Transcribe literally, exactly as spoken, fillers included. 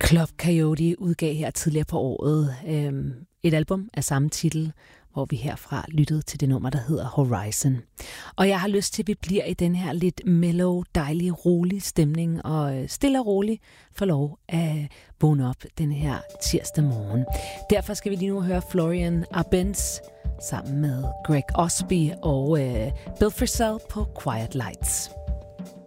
Club Coyote udgav her tidligere på året øh, et album af samme titel, hvor vi herfra lyttede til det nummer, der hedder Horizon. Og jeg har lyst til, at vi bliver i den her lidt mellow, dejlig, rolig stemning, og stille og roligt får lov at vågne op den her tirsdag morgen. Derfor skal vi lige nu høre Florian Arbenz sammen med Greg Osby og øh, Bill Frisell på Quiet Lights.